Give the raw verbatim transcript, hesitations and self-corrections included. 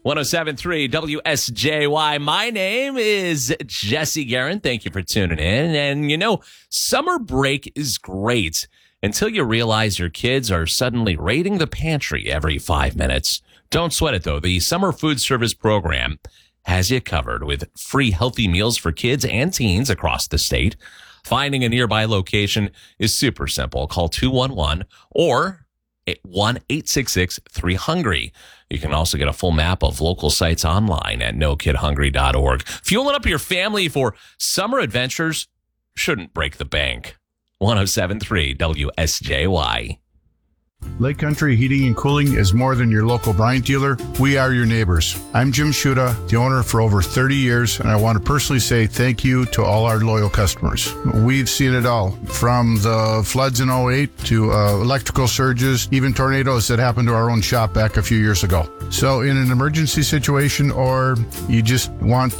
one oh seven point three W S J Y. My name is Jesse Guerin. Thank you for tuning in. And, you know, summer break is great until you realize your kids are suddenly raiding the pantry every five minutes. Don't sweat it, though. The Summer Food Service Program has you covered with free healthy meals for kids and teens across the state. Finding a nearby location is super simple. Call two one one or one eight six six three hungry. You can also get a full map of local sites online at no kid hungry dot org. Fueling up your family for summer adventures shouldn't break the bank. one oh seven point three W S J Y. Lake Country Heating and Cooling is more than your local Bryant dealer. We are your neighbors. I'm Jim Shuda, the owner for over thirty years, and I want to personally say thank you to all our loyal customers. We've seen it all, from the floods in oh eight to uh, electrical surges, even tornadoes that happened to our own shop back a few years ago. So in an emergency situation, or you just want